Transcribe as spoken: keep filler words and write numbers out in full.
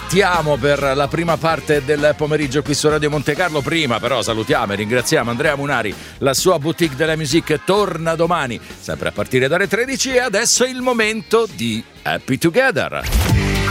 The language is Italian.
partiamo per la prima parte del pomeriggio qui su Radio Monte Carlo. Prima però salutiamo e ringraziamo Andrea Munari, la sua boutique della musique torna domani sempre a partire dalle tredici, e adesso è il momento di Happy Together.